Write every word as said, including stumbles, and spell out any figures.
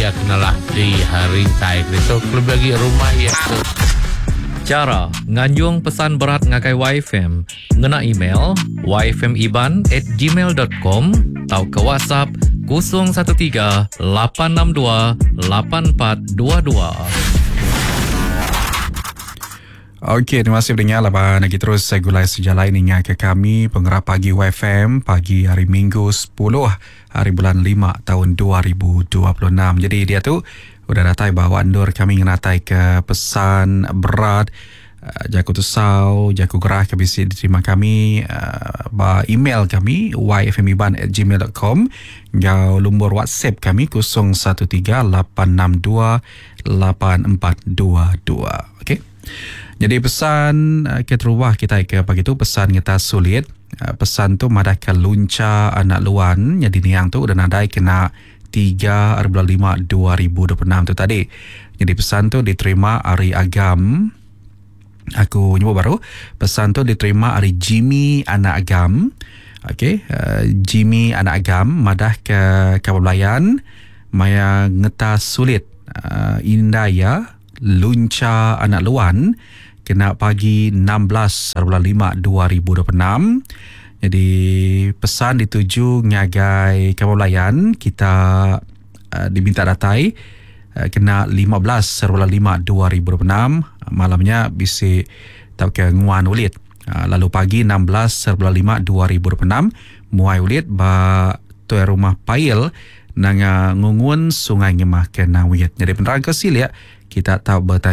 ia kenalah di hari tai so kalau bagi rumah ia tu cara nganjung pesan berat ngakai Y F M ngena email y f m iban at gmail dot com atau ke WhatsApp kosong satu tiga lapan enam dua lapan empat dua dua. Okey, terima kasih pendengar. Lapan lagi terus saya gulai sejalan ini ke kami pengerah pagi Y F M pagi hari Minggu sepuluh hari bulan lima tahun dua ribu dua puluh enam. Jadi dia tu udah datai bawa andur kami ngenatai ke pesan berat uh, jaku tusau jaku gerah ke bisi diterima kami uh, ba email kami y f m iban at gmail dot com ngau lumbur WhatsApp kami kosong satu tiga lapan enam dua lapan empat dua dua. Okey. Jadi pesan uh, kita rubah kita ke pagi tu pesan kita sulit uh, pesan tu madah ke lunca anak luan jadi ni yang tu udah nadai kena tiga bulan lima dua ribu dua puluh enam tu tadi. Jadi pesan tu diterima hari Agam. Aku nyebut baru. Pesan tu diterima hari Jimmy anak Agam. Okey, uh, Jimmy anak Agam madah ke Kabulayan maya ngeta sulit uh, Indaya lunca anak luan kena pagi enam belas bulan lima dua ribu dua puluh enam. Jadi pesan dituju ngagai Kabulayan kita uh, diminta datai uh, kena lima belas bulan lima dua ribu dua puluh enam malamnya bisa tahu ke nguan ulit. Uh, lalu pagi enam belas bulan lima dua ribu dua puluh enam muai ulit ba tuai rumah Pail nang ngungun sungai ngemah ke Nawit. Jadi penerang kesil ya kita tahu bertanya